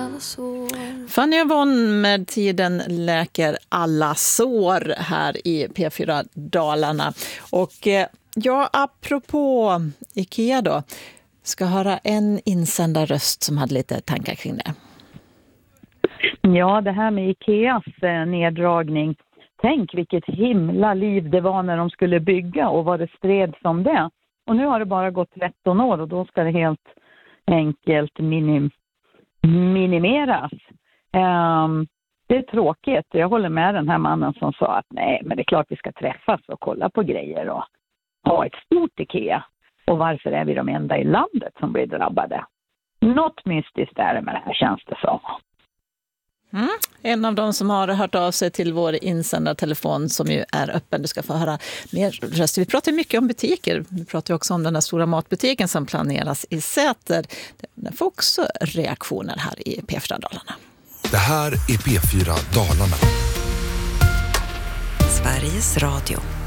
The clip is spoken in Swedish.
alla sår. Fanny och Von med Tiden läker alla sår här i P4 Dalarna. Och ja, apropå IKEA då, ska höra en insändarröst som hade lite tankar kring det. Ja, det här med Ikeas neddragning. Tänk vilket himla liv det var när de skulle bygga och vad det spreds om det. Och nu har det bara gått 13 år och då ska det helt enkelt minimeras. Det är tråkigt. Jag håller med den här mannen som sa att nej, men det är klart vi ska träffas och kolla på grejer och ha ett stort IKEA. Och varför är vi de enda i landet som blir drabbade? Något mystiskt är det med det här, känns det som. En av dem som har hört av sig till vår insändartelefon som ju är öppen. Du ska få höra mer röster. Vi pratar mycket om butiker. Vi pratar också om den där stora matbutiken som planeras i Säter. Den får också reaktioner här i P4 Dalarna. Det här är P4 Dalarna. Sveriges Radio.